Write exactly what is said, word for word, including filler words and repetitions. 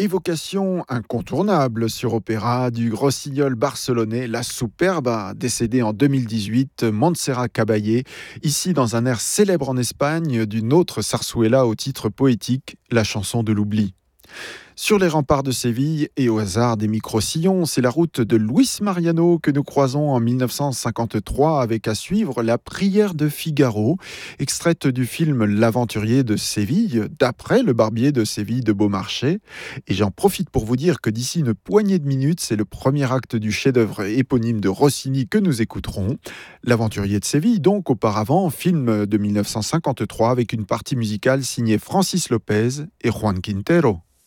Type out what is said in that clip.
Évocation incontournable sur opéra du rossignol barcelonais La Superba, décédé en deux mille dix-huit, Montserrat Caballé, ici dans un air célèbre en Espagne d'une autre zarzuela au titre poétique, La chanson de l'oubli. Sur les remparts de Séville et au hasard des micro-sillons, c'est la route de Luis Mariano que nous croisons en mille neuf cent cinquante-trois avec à suivre La prière de Figaro, extraite du film L'aventurier de Séville, d'après le barbier de Séville de Beaumarchais. Et j'en profite pour vous dire que d'ici une poignée de minutes, c'est le premier acte du chef-d'œuvre éponyme de Rossini que nous écouterons. L'aventurier de Séville, donc auparavant, film de mille neuf cent cinquante-trois avec une partie musicale signée Francis Lopez et Juan Quintero.